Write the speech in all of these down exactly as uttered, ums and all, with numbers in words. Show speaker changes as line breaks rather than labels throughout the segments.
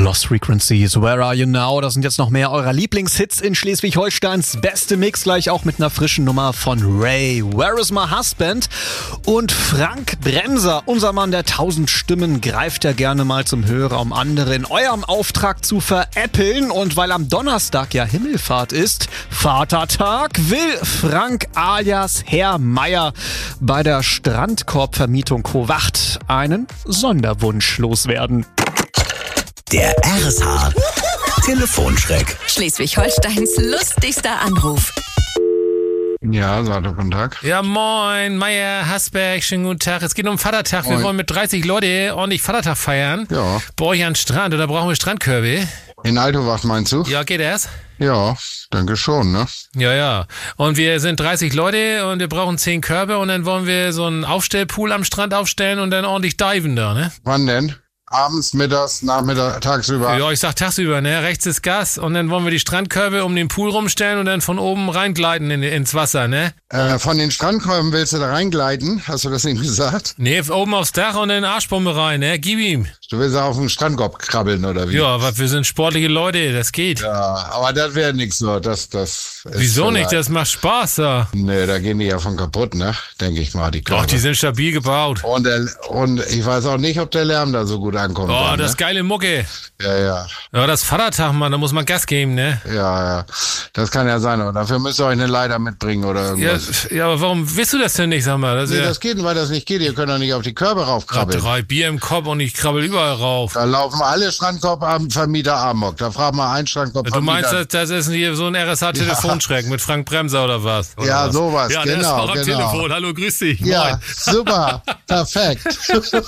Lost Frequencies, Where Are You Now? Das sind jetzt noch mehr eurer Lieblingshits in Schleswig-Holsteins beste Mix, gleich auch mit einer frischen Nummer von Ray. Where is my husband? Und Frank Bremser, unser Mann der tausend Stimmen, greift ja gerne mal zum Hörer, um andere in eurem Auftrag zu veräppeln. Und weil am Donnerstag ja Himmelfahrt ist, Vatertag, will Frank alias Herr Meier bei der Strandkorbvermietung Kowacht einen Sonderwunsch loswerden.
Der R S H Telefonschreck.
Schleswig-Holsteins lustigster Anruf.
Ja, Sato, guten Tag.
Ja, moin, Meier, Hasberg, schönen guten Tag. Es geht um Vatertag.
Moin.
Wir wollen mit dreißig Leute ordentlich Vatertag feiern.
Ja.
Bei euch an den Strand, oder brauchen wir Strandkörbe?
In Altowacht meinst du?
Ja, geht das?
Ja, denke schon, ne?
Ja, ja. Und wir sind dreißig Leute und wir brauchen zehn Körbe und dann wollen wir so einen Aufstellpool am Strand aufstellen und dann ordentlich diven da, ne?
Wann denn? Abends, mittags, nachmittags, tagsüber?
Ja, ich sag tagsüber, ne? Rechts ist Gas und dann wollen wir die Strandkörbe um den Pool rumstellen und dann von oben reingleiten in, ins Wasser, ne?
Äh, von den Strandkolben willst du da reingleiten? Hast du das eben gesagt?
Ne, oben aufs Dach und dann Arschbombe rein, ne? Gib ihm.
Du willst auf den Strandkorb krabbeln, oder wie?
Ja, aber wir sind sportliche Leute, das geht.
Ja, aber das wäre nix so. Das, das ist
Wieso nicht?
vielleicht-
Das macht Spaß da.
Nee, da gehen die ja von kaputt, ne? Denke ich mal, die Körbe.
Doch, die sind stabil gebaut.
und, der, und ich weiß auch nicht, ob der Lärm da so gut ankommt.
Oh,
dann,
das
ne?
geile Mucke.
Ja, ja.
Ja, das Vatertag, Mann, da muss man Gas geben, ne?
Ja, ja. Das kann ja sein, aber dafür müsst ihr euch eine Leiter mitbringen oder
Ja,
irgendwas.
ja, aber warum willst du das denn nicht, sag mal? Das ist
Nee,
ja
das geht, weil das nicht geht. Ihr könnt doch nicht auf die Körbe
Ach,
raufkrabbeln.
drei Bier im Kopf und ich krabbel überall rauf.
Da laufen alle Strandkorbvermieter amok. Da fragt man einen Strandkorbvermieter.
Du meinst, das, das ist hier so ein R S H-Telefonschreck mit Frank Bremser oder was? Oder
Ja,
was?
sowas,
Ja, der ist
genau,
auch am
genau.
Telefon. Hallo, grüß dich.
Ja,
Moin.
super. Perfekt.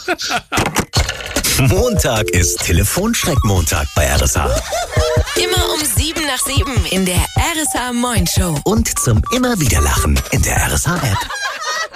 Montag ist Telefonschreck-Montag bei R S H.
Immer um sieben nach sieben in der R S H Moin Show.
Und zum immer wieder Lachen in der R S H-App.